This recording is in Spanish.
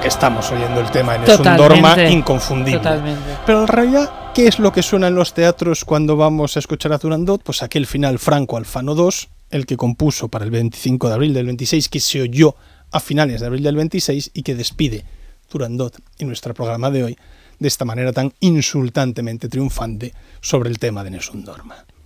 estamos oyendo el tema en Nessun Dorma inconfundible. Totalmente. Pero en realidad, ¿qué es lo que suena en los teatros cuando vamos a escuchar a Turandot? Pues aquel final Franco Alfano II, el que compuso para el 25 de abril del 26, que se oyó a finales de abril del 26 y que despide Turandot y nuestro programa de hoy de esta manera tan insultantemente triunfante sobre el tema de Nessun Dorma.